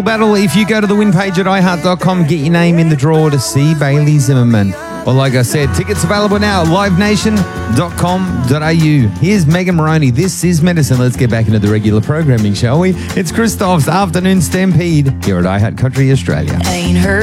Battle, if you go to the win page at iheart.com, get your name in the draw to see Bailey Zimmerman. Well, like I said, tickets available now at livenation.com.au. Here's Megan Moroney. This is Medicine. Let's get back into the regular programming, shall we? It's Christoph's Afternoon Stampede here at iHeart Country Australia. Ain't heard